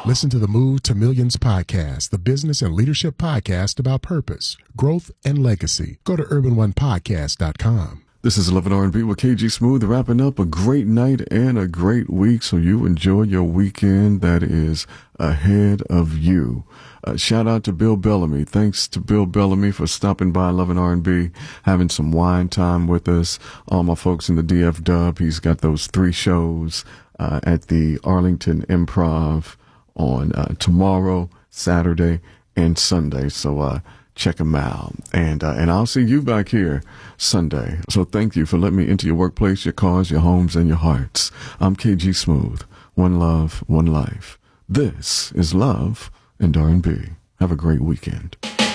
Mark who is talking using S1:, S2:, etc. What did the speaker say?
S1: Listen to the Move to Millions podcast, the business and leadership podcast about purpose, growth, and legacy. Go to urban1podcast.com.
S2: This is 11 R&B with KG Smooth, wrapping up a great night and a great week, so you enjoy your weekend that is ahead of you. Shout out to Bill Bellamy. Thanks to Bill Bellamy for stopping by 11 R&B, having some wine time with us. All my folks in the DF Dub, he's got those 3 shows at the Arlington Improv on tomorrow, Saturday, and Sunday. So check them out. And I'll see you back here Sunday. So thank you for letting me into your workplace, your cars, your homes, and your hearts. I'm KG Smooth. One love, one life. This is Love and R&B. Have a great weekend.